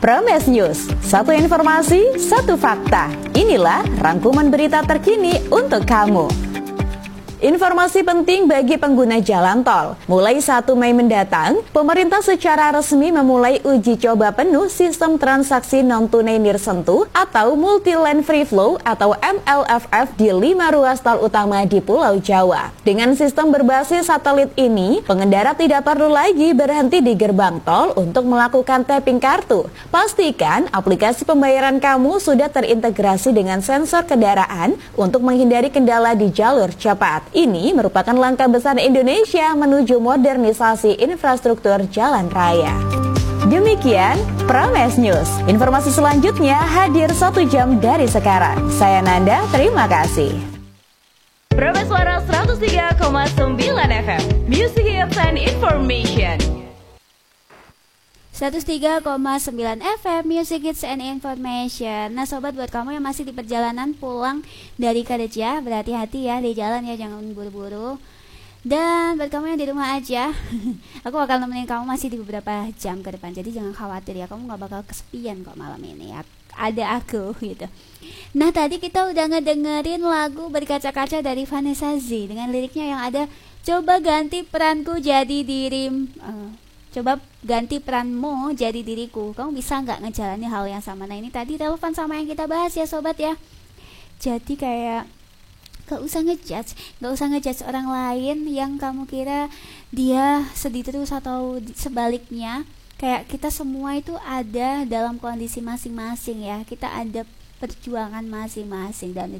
Prames News, satu informasi, satu fakta. Inilah rangkuman berita terkini untuk kamu. Informasi penting bagi pengguna jalan tol. Mulai 1 Mei mendatang, pemerintah secara resmi memulai uji coba penuh sistem transaksi non-tunai nirsentuh atau Multi Lane Free Flow atau MLFF di 5 ruas tol utama di Pulau Jawa. Dengan sistem berbasis satelit ini, pengendara tidak perlu lagi berhenti di gerbang tol untuk melakukan tapping kartu. Pastikan aplikasi pembayaran kamu sudah terintegrasi dengan sensor kendaraan untuk menghindari kendala di jalur cepat. Ini merupakan langkah besar Indonesia menuju modernisasi infrastruktur jalan raya. Demikian Prames News. Informasi selanjutnya hadir 1 jam dari sekarang. Saya Nanda, terima kasih. Prames Suara 103,9 FM. Music Hits and Information. 103,9 FM Music Hits and Information. Nah sobat, buat kamu yang masih di perjalanan pulang dari kerja, berhati-hati ya di jalan ya, jangan buru-buru. Dan buat kamu yang di rumah aja, aku bakal nemenin kamu masih di beberapa jam ke depan. Jadi jangan khawatir ya, kamu gak bakal kesepian kok malam ini ya. Ada aku gitu. Nah tadi kita udah ngedengerin lagu Berkaca-Kaca dari Vanessa Z dengan liriknya yang ada, coba ganti peranku jadi coba ganti peranmu jadi diriku. Kamu bisa nggak ngejalani hal yang sama? Nah ini tadi relevan sama yang kita bahas ya sobat ya. Jadi kayak gak usah ngejudge orang lain yang kamu kira dia sedih terus atau sebaliknya. Kayak kita semua itu ada dalam kondisi masing-masing ya. Kita ada perjuangan masing-masing dan